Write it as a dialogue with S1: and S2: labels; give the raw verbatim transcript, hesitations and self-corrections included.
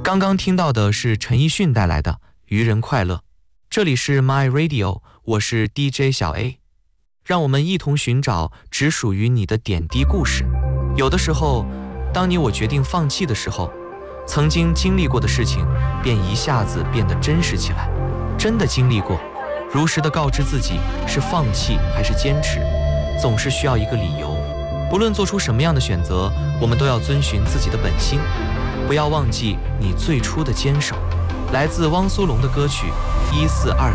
S1: 刚刚听到的是陈奕迅带来的《愚人快乐》，这里是 My Radio， 我是 D J 小 A， 让我们一同寻找只属于你的点滴故事。有的时候，当你我决定放弃的时候，曾经经历过的事情便一下子变得真实起来。真的经历过，如实的告知自己是放弃还是坚持，总是需要一个理由。不论做出什么样的选择，我们都要遵循自己的本心，不要忘记你最初的坚守。来自汪苏泷的歌曲一四二